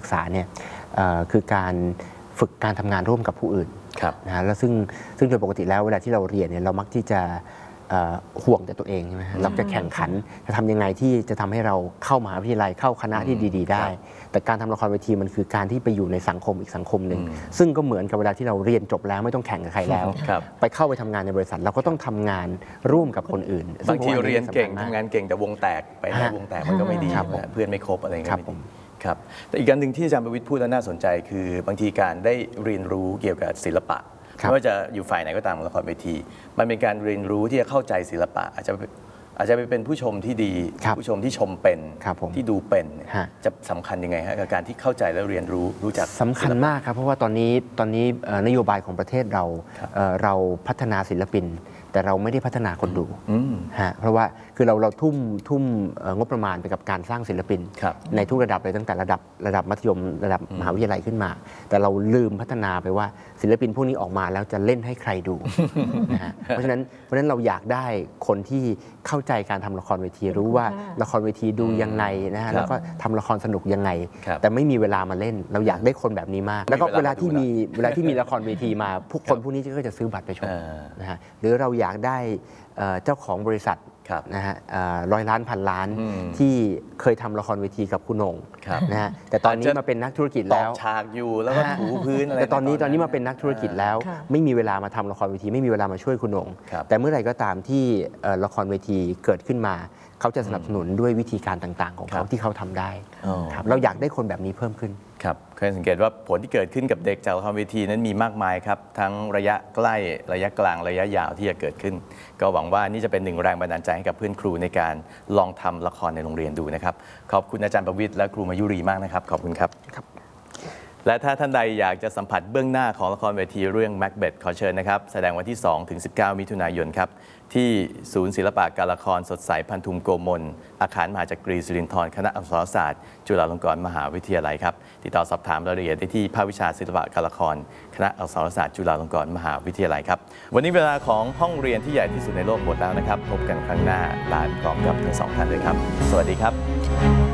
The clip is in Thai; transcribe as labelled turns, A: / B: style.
A: ษาเนี่ยคือการฝึกการทำงานร่วมกับผู้อื่นนะฮะแล้วซึ่งโดยปกติแล้วเวลาที่เราเรียนเนี่ยเรามักที่จะห่วงแต่ตัวเองใช่ไหมเราจะแข่งขันจะทำยังไงที่จะทำให้เราเข้ามหาวิทยาลัยเข้าคณะที่ดีๆได้แต่การทำละครเวทีมันคือการที่ไปอยู่ในสังคมอีกสังคมหนึ่งซึ่งก็เหมือนกับเวลาที่เราเรียนจบแล้วไม่ต้องแข่งกับใครแล้วไปเข้าไปทำงานในบริษัทเราก็ต้องทำงานร่วมกับคนอื่น
B: บางทีเรียนเก่งทำงานเก่งแต่วงแตกไปในวงแตกมันก็ไม่ดีเพื่อนไม่ครบอะไรเงี้ยครับแต่อีกการหนึ่งที่อาจารย์ประวิตรพูดแล้วน่าสนใจคือบางทีการได้เรียนรู้เกี่ยวกับศิลปะไม่ว่าจะอยู่ฝ่ายไหนก็ตามละครเวทีมันเป็นการเรียนรู้ที่จะเข้าใจศิลปะอาจจะไปเป็นผู้ชมที่ดีผู้ชมที่ชมเป็นที่ดูเป็นจะสำคัญยังไงฮะกับการที่เข้าใจและเรียนรู้จัก
A: สำคัญมากครับเพราะว่าตอนนี้นโยบายของประเทศเราพัฒนาศิลปินแต่เราไม่ได้พัฒนาคนดูเพราะว่าคือเราทุ่มงบประมาณไปกับการสร้างศิลปินในทุกระดับเลยตั้งแต่ระดับมัธยมระดับมหาวิทยาลัยขึ้นมาแต่เราลืมพัฒนาไปว่าศิลปินพวกนี้ออกมาแล้วจะเล่นให้ใครดูนะฮะเพราะฉะนั้นเราอยากได้คนที่เข้าใจการทำละครเวทีรู้ว่าละครเวทีดูยังไงนะฮะแล้วก็ทำละครสนุกยังไงแต่ไม่มีเวลามาเล่นเราอยากได้คนแบบนี้มากแล้วก็เวลาที่มีละครเวทีมาคนพวกนี้ก็จะซื้อบัตรไปชมนะฮะหรือเราอยากได้เจ้าของบริษัทนะฮะ100 ล้านพันล้านที่เคยทำละครเวทีกับคุณโหน่งนะฮะแต่ตอนนี้มาเป็นนักธุรกิจแล้ว
B: ฉากอยู่แล้วก็ถูพื้นอะไร
A: แต่ตอนนี้มาเป็นนักธุรกิจแล้วไม่มีเวลามาทำละครเวทีไม่มีเวลามาช่วยคุณโหน่งแต่เมื่อไหร่ก็ตามที่ละครเวทีเกิดขึ้นมาเขาจะสนับสนุนด้วยวิธีการต่างๆของเขาที่เขาทำได้เราอยากได้คนแบบนี้เพิ่มขึ้น
B: ครับเคยสังเกตว่าผลที่เกิดขึ้นกับเด็กจากละครเวทีนั้นมีมากมายครับทั้งระยะใกล้ระยะกลางระยะยาวที่จะเกิดขึ้นก็หวังว่านี่จะเป็นหนึ่งแรงบันดาลใจให้กับเพื่อนครูในการลองทำละครในโรงเรียนดูนะครับขอบคุณอาจารย์ประวิตรและครูมายุรีมากนะครับขอบคุณครับและถ้าท่านใดอยากจะสัมผัสเบื้องหน้าของละครเวทีเรื่อง Macbeth ขอเชิญนะครับแสดงวันที่2 ถึง 19 มิถุนายนครับที่ศูนย์ศิลปะการละครสดใสพันธุมโกมลอาคารมหาจักรีสิรินธรคณะอักษรศาสตร์จุฬาลงกรณ์มหาวิทยาลัยครับติดต่อสอบถามรายละเอียดได้ที่ภาควิชาศิลปะการละครคณะอักษรศาสตร์จุฬาลงกรณ์มหาวิทยาลัยครับวันนี้เวลาของห้องเรียนที่ใหญ่ที่สุดในโลกหมดแล้วนะครับพบกันครั้งหน้าลาพร้อมกับทั้งสองท่านด้วยครับสวัสดีครับ